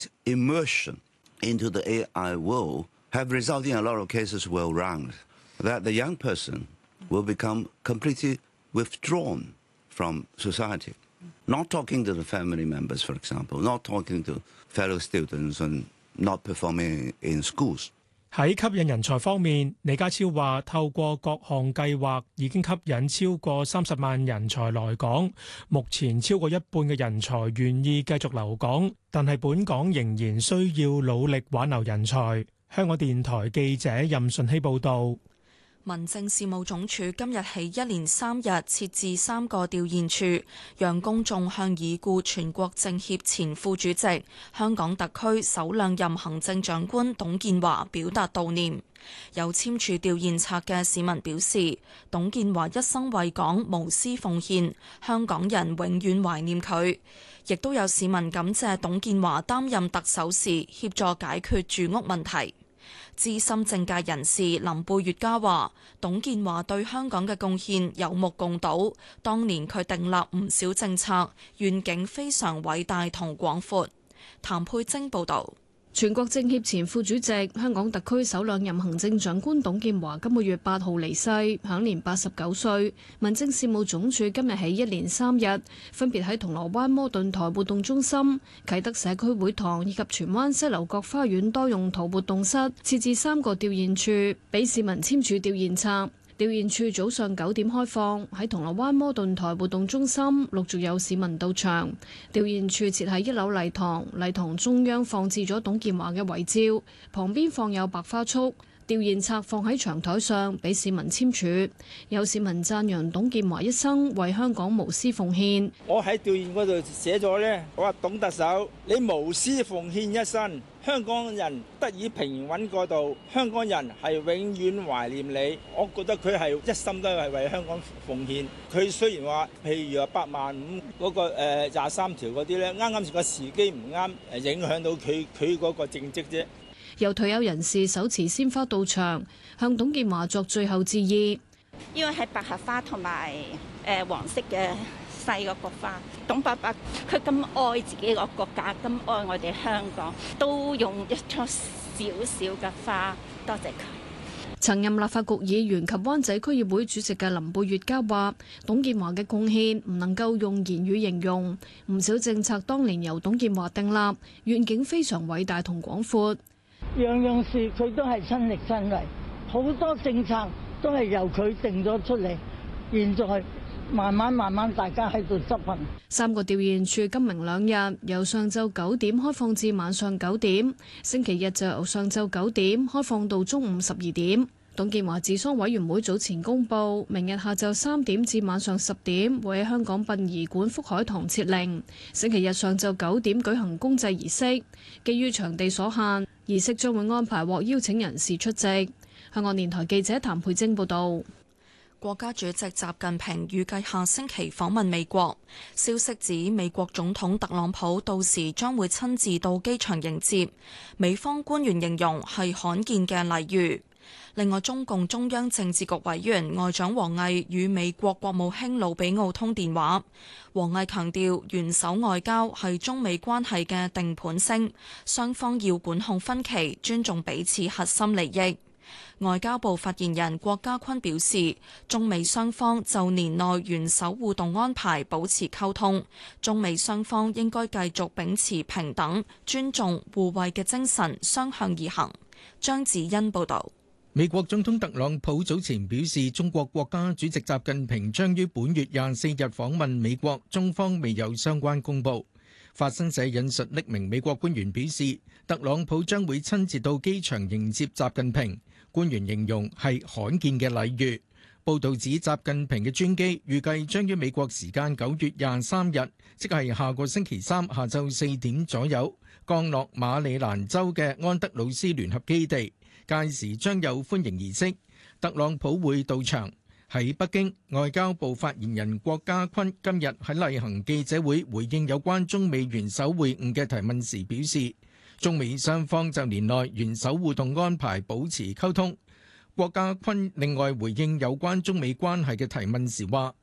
immersion into the AI world have resulted in a lot of cases world round that the young person will become completely withdrawn from society. Not talking to the family members, for example, not talking to fellow students and not performing in schools. 喺吸引人才方面，李家超話透過各項計劃已經吸引超過30萬人才來港，目前超過一半嘅人才願意繼續留港，但係本港仍然需要努力挽留人才。香港電台記者任順希報導。 民政事務總署今日起一連3日設置3個吊唁處，讓公眾向已故全國政協前副主席、香港特區首兩任行政長官董建華表達悼念。有簽署吊唁冊嘅市民表示，董建華一生為港無私奉獻，香港人永遠懷念佢。亦都有市民感謝董建華擔任特首時協助解決住屋問題。資深政界人士林貝月嘉話，董建華對香港嘅貢獻有目共睹，當年佢訂立唔少政策，願景非常偉大同廣闊。譚佩晶報導。 全國政協前副主席、香港特區首兩任行政長官董建華今個月8號離世，享年89歲。民政事務總署今日起一連3日，分別喺銅鑼灣摩頓台活動中心、啟德社區會堂以及荃灣西樓角花園多用途活動室設置3個吊唁處，俾市民簽署吊唁冊。吊唁處早上9點開放，喺銅鑼灣摩頓台活動中心陸續有市民到場。吊唁處設喺1樓禮堂，禮堂中央放置咗董建華嘅遺照，旁邊放有白花束。吊唁冊放喺長台上，俾市民簽署。有市民讚揚董建華一生為香港無私奉獻。 我喺吊唁嗰度寫咗呢，我話董特首，你無私奉獻一生，香港人得以平穩過渡，香港人係永遠懷念你。我覺得佢係一心都係為香港奉獻。佢雖然話，譬如話85000嗰個23條嗰啲呢，啱啱個時機唔啱，影響到佢嗰個政績啫。 有退休人士手持鮮花到場，向董建華作最後致意。 因為係百合花同埋黃色嘅細嗰個花，董伯伯佢咁愛自己個國家，咁愛我哋香港，都用一束少少嘅花，多謝佢。 曾任立法局議員及灣仔區議會主席嘅林貝月嘉話，董建華嘅貢獻唔能夠用言語形容，唔少政策當年由董建華訂立，願景非常偉大同廣闊。 樣樣事佢都係親力親為，好多政策都係由佢定咗出嚟，現在慢慢大家喺度執行。 3個吊唁處今明兩日由上晝9點開放至晚上9點，星期日就由上晝9點開放到中午12點。董建華治喪委員會早前公佈，明日下晝3點至晚上10點會喺香港殯儀館福海堂設靈，星期日上晝9點舉行公祭儀式。基於場地所限，儀式將會安排獲邀請人士出席。香港電台記者譚佩晶報導。 國家主席習近平預計下星期訪問美國，消息指美國總統特朗普到時將會親自到機場迎接，美方官員形容係罕見嘅禮遇。另外，中共中央政治局委員外長王毅與美國國務卿魯比奧通電話。王毅強調，元首外交係中美關係嘅定盤星，雙方要管控分歧，尊重彼此核心利益。外交部發言人郭家坤表示，中美雙方就年內元首互動安排保持溝通，中美雙方應該繼續秉持平等、尊重、互惠嘅精神，相向而行。張子欣報導。 美國總統特朗普早前表示，中國國家主席習近平將於本月24日訪問美國，中方未有相關公佈。法新社引述匿名美國官員表示，特朗普將會親自到機場迎接習近平，官員形容係罕見嘅禮遇。報導指習近平嘅專機預計將於美國時間9月23日，即係下個星期三下晝4點左右，降落馬里蘭州嘅安德魯斯聯合基地。屆時將有歡迎儀式，特朗普會到場。喺北京，外交部發言人郭家坤今日喺例行記者會回應有關中美元首會晤嘅提問時表示，中美雙方就年內元首互動安排保持溝通。郭家坤另外回應有關中美關係嘅提問時話，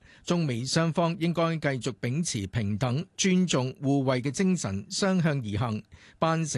中美雙方應該繼續秉持平等、尊重、互惠嘅精神，相向而行，扮成